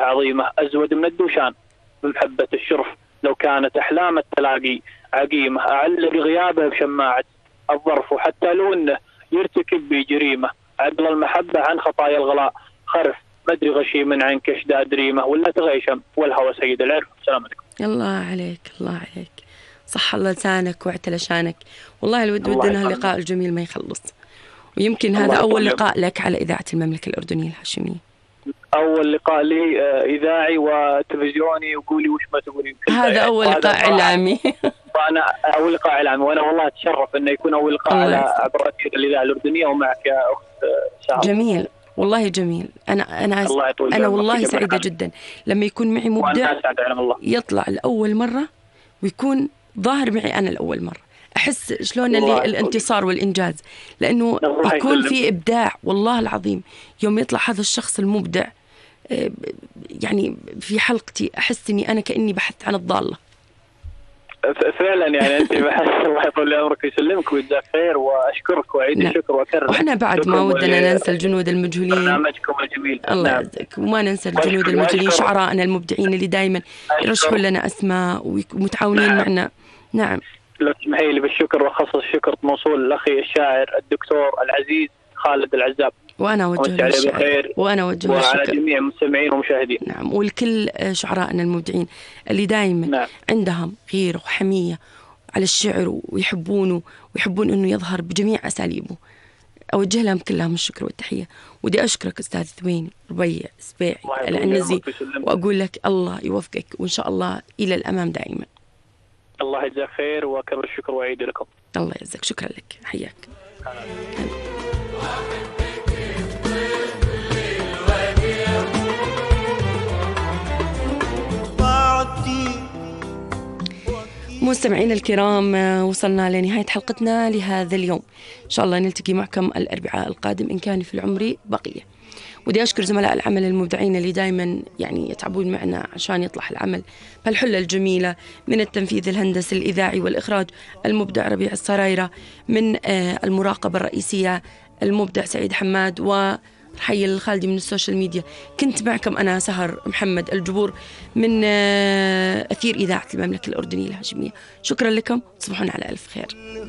عظيمة أزود من الدوشان بمحبة الشرف، لو كانت أحلام التلاقي عقيمة أعلق غيابه بشماعة الظرف، وحتى لو إنه يرتكب بجريمة عقل المحبة عن خطايا الغلاء خرف، ما أدري غشي من عنك اشداد ريمة ولا تغيشم والهوى سيد العرف. السلام عليكم. الله عليك الله عليك، صح الله لسانك واعتلى شانك. والله الود ودنا هاللقاء الجميل ما يخلص، ويمكن هذا أول لقاء لك على إذاعة المملكة الأردنية الهاشمية. أول لقاء لي إذاعي وتلفزيوني، وقولي وش ما تقولي. هذا أول لقاء إعلامي. وأنا أول لقاء إعلامي، وأنا والله أتشرف إنه يكون أول لقاء على عبر الإذاعة الأردنية ومعك يا أخت سارة. جميل والله جميل. أنا والله سعيدة جدا لما يكون معي مبدع يطلع لأول مرة ويكون ظاهر معي أنا لأول مرة، أحس شلون الانتصار والإنجاز، لأنه يكون في إبداع. والله العظيم يوم يطلع هذا الشخص المبدع يعني في حلقتي أحس إني أنا كأني بحثت عن الضالة فعلا. يعني أنت بحث الله يطول عمرك ويسلمك ويجزاك خير، وأشكرك وأعيد الشكر وأكرر. وإحنا بعد ما ودنا ننسى الجنود المجهولين، برنامجكم الجميل الله يعزك، وما ننسى الجنود المجهولين شعراءنا المبدعين اللي دايما يرشحوا لنا أسماء ومتعاونين معنا. نعم لو تسمحي لي بالشكر، وخصص الشكر موصول لأخي الشاعر الدكتور العزيز خالد العزاب، وأنا أوجه له الشكر وعلى جميع المستمعين والمشاهدين. نعم، والكل شعرائنا المبدعين اللي دائما عندهم غيرة وحمية على الشعر ويحبونه ويحبون أنه يظهر بجميع أساليبه. أوجه لهم كلهم الشكر والتحية. ودي أشكرك أستاذ ثويني ربيع سبيعي العنزي، وأقول لك الله يوفقك وإن شاء الله إلى الأمام دائما. الله يجزاك خير وكبر الشكر وعيد لكم. الله يجزاك، شكرا لك، حياك. مستمعين الكرام، وصلنا لنهاية حلقتنا لهذا اليوم. إن شاء الله نلتقي معكم الأربعاء القادم إن كان في العمر بقية. ودي أشكر زملاء العمل المبدعين اللي دايما يعني يتعبون معنا عشان يطلع العمل بهالحلة الجميلة، من التنفيذ الهندسي الإذاعي والإخراج المبدع ربيع السرايرة، من المراقبة الرئيسية المبدع سعيد حماد، وحي الخالدي من السوشيال ميديا. كنت معكم أنا سهر محمد الجبور من أثير إذاعة المملكة الأردنية الهاشمية. شكرا لكم، تصبحون على ألف خير.